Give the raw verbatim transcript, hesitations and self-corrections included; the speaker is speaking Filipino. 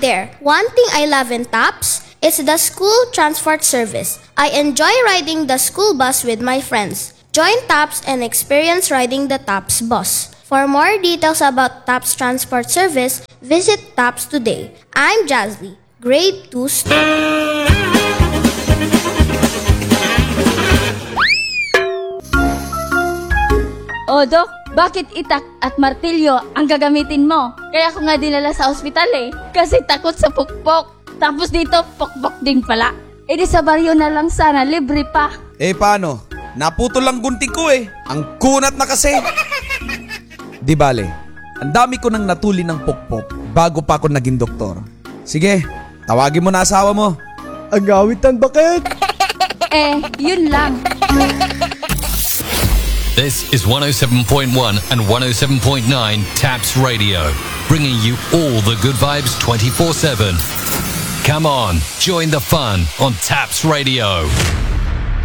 there. One thing I love in TAPS is the school transport service. I enjoy riding the school bus with my friends. Join TAPS and experience riding the TAPS bus. For more details about TAPS transport service, visit TAPS today. I'm Jazzy, grade two student. O Dok, bakit itak at martilyo ang gagamitin mo? Kaya ako nga dinala sa ospital eh. Kasi takot sa pukpok. Tapos dito, pukpok din pala. E di sa baryo na lang sana, libre pa. Eh paano? Naputol lang gunting ko eh. Ang kunat na kasi. Di bale, ang dami ko nang natuli ng pukpok bago pa ako naging doktor. Sige, tawagin mo na asawa mo. Agawitan bakit? Eh, yun lang. This is one oh seven point one and one oh seven point nine TAPS Radio, bringing you all the good vibes twenty-four seven. Come on, join the fun on TAPS Radio.